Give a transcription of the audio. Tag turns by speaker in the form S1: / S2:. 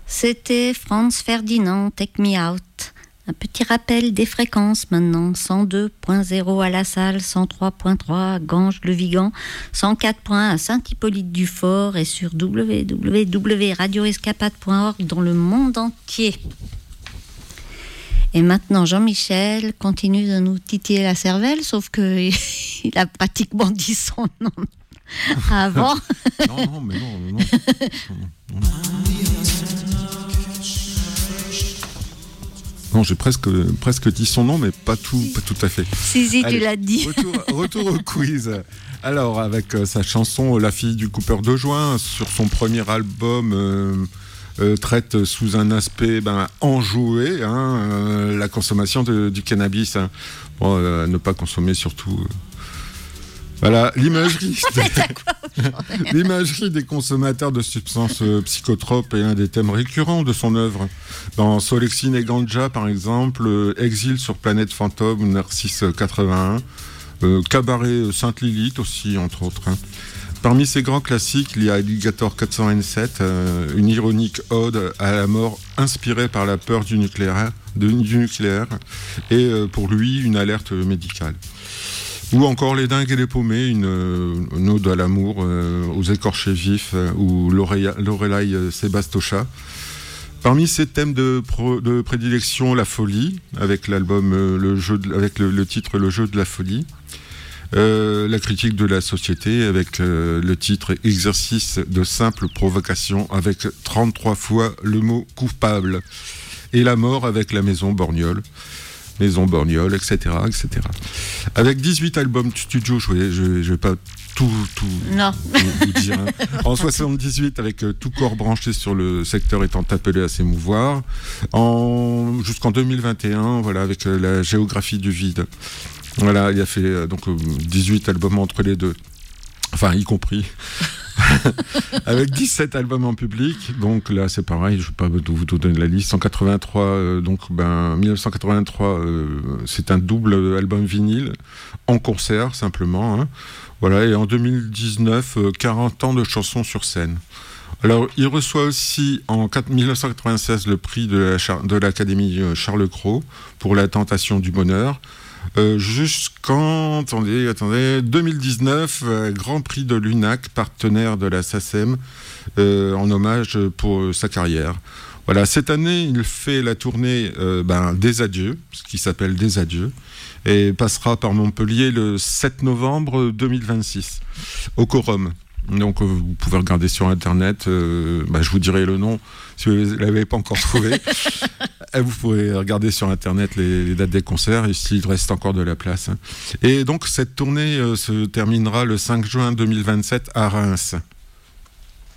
S1: C'était Franz Ferdinand, Take Me Out. Un petit rappel des fréquences maintenant. 102.0 à La Salle, 103.3 à Ganges-le-Vigan, 104.1 à Saint-Hippolyte-du-Fort et sur www.radioescapade.org dans le monde entier. Et maintenant, Jean-Michel continue de nous titiller la cervelle, sauf qu'il a pratiquement dit son nom avant.
S2: Non. Non, j'ai presque dit son nom, mais pas tout à fait.
S1: Si, allez, tu l'as dit.
S2: Retour au quiz. Alors, avec sa chanson « La fille du coupeur de joint » sur son premier album, traite sous un aspect enjoué la consommation du cannabis. Bon, ne pas consommer surtout... Voilà, l'imagerie des consommateurs de substances psychotropes est un des thèmes récurrents de son œuvre. Dans Solexine et Ganja, par exemple, Exil sur Planète Fantôme, Narcisse 81, Cabaret Sainte-Lilith aussi, entre autres. Parmi ces grands classiques, il y a Alligator 427, une ironique ode à la mort inspirée par la peur du nucléaire et pour lui, une alerte médicale. Ou encore Les Dingues et les Paumés, une ode à l'amour, aux écorchés vifs, ou Lorelai Sébastocha. Parmi ces thèmes de prédilection, la folie, avec l'album avec le titre Le jeu de la folie. La critique de la société, avec le titre Exercice de simple provocation, avec 33 fois le mot coupable. Et la mort avec la Maison Borgnole, etc. Avec 18 albums studio, je vais pas tout vous dire. En 78, avec Tout corps branché sur le secteur étant appelé à s'émouvoir. Jusqu'en 2021, voilà, avec La géographie du vide. Voilà, il a fait 18 albums entre les deux. Enfin, y compris. Avec 17 albums en public, donc là c'est pareil, je ne vais pas vous donner la liste. 1983, c'est un double album vinyle en concert simplement. Voilà, et en 2019, 40 ans de chansons sur scène. Alors, il reçoit aussi en 1996 le prix de l'Académie Charles Cros pour La tentation du bonheur. Jusqu'en 2019, Grand Prix de l'UNAC, partenaire de la SACEM, en hommage pour sa carrière. Voilà, cette année, il fait la tournée des adieux, ce qui s'appelle Des adieux, et passera par Montpellier le 7 novembre 2026, au Quorum. Donc vous pouvez regarder sur internet, je vous dirai le nom si vous ne l'avez pas encore trouvé. Vous pourrez regarder sur internet les dates des concerts et s'il reste encore de la place. Et donc cette tournée se terminera le 5 juin 2027 à Reims.